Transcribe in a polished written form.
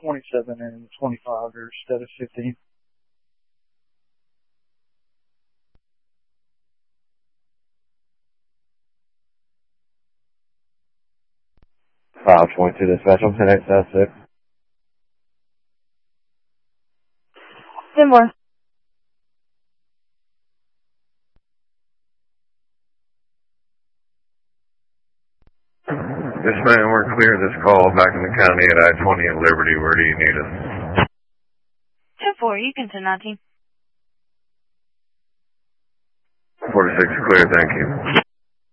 27 and 25 instead of 15. 522 dispatch, I'm 10-8-6. Good morning. Yes, ma'am, we're clear this call back in the county at I-20 at Liberty. Where do you need us? 2-4, you can 10-19. 46 clear, thank you.